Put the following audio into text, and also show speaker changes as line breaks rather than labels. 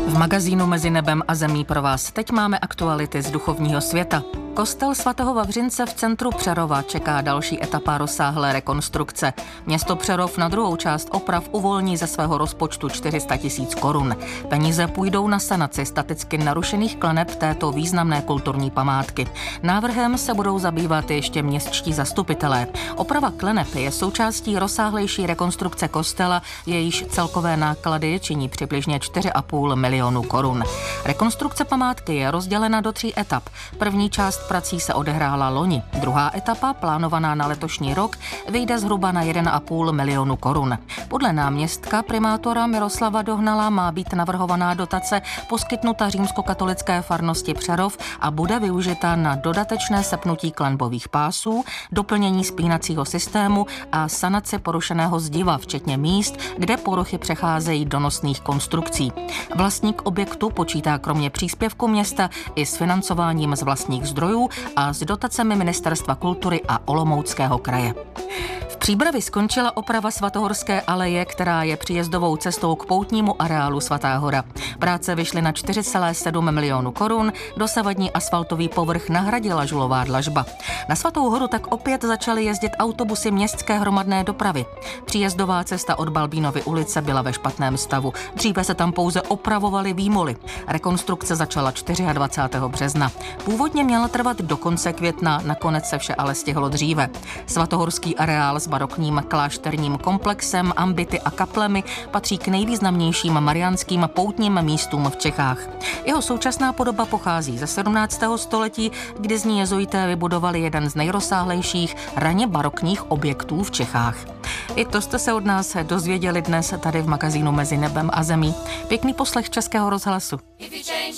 V magazínu Mezi nebem a zemí pro vás teď máme aktuality z duchovního světa. Kostel svatého Vavřince v centru Přerova čeká další etapa rozsáhlé rekonstrukce. Město Přerov na druhou část oprav uvolní ze svého rozpočtu 400 000 korun. Peníze půjdou na sanaci staticky narušených kleneb této významné kulturní památky. Návrhem se budou zabývat ještě městští zastupitelé. Oprava kleneb je součástí rozsáhlejší rekonstrukce kostela, jejíž celkové náklady činí přibližně 4,5 milionu korun. Rekonstrukce památky je rozdělena do 3 etap. První část prací se odehrála loni. Druhá etapa, plánovaná na letošní rok, vyjde zhruba na 1,5 milionu korun. Podle náměstka primátora Miroslava Dohnala má být navrhovaná dotace poskytnuta římskokatolické farnosti Přerov a bude využita na dodatečné sepnutí klenbových pásů, doplnění spínacího systému a sanaci porušeného zdiva, včetně míst, kde poruchy přecházejí do nosných konstrukcí. Vlastník objektu počítá kromě příspěvku města i s financováním z vlastních zdrojů a s dotacemi Ministerstva kultury a Olomouckého kraje. V Příbravi skončila oprava Svatohorské aleje, která je příjezdovou cestou k poutnímu areálu Svatá hora. Práce vyšly na 4,7 milionu korun, dosavadní asfaltový povrch nahradila žulová dlažba. Na Svatou horu tak opět začaly jezdit autobusy městské hromadné dopravy. Příjezdová cesta od Balbínovy ulice byla ve špatném stavu. Dříve se tam pouze opravovaly výmoly. Rekonstrukce začala 24. března. Původně měla trvat do konce května, nakonec se vše ale stihlo dříve. Svatohorský areál s barokním klášterním komplexem, ambity a kaplemi patří k nejvýznamnějším mariánským poutním místům v Čechách. Jeho současná podoba pochází ze 17. století, kdy z ní jezuité vybudovali jeden z nejrozsáhlejších raně barokních objektů v Čechách. I to jste se od nás dozvěděli dnes tady v magazínu Mezi nebem a zemí. Pěkný poslech Českého rozhlasu.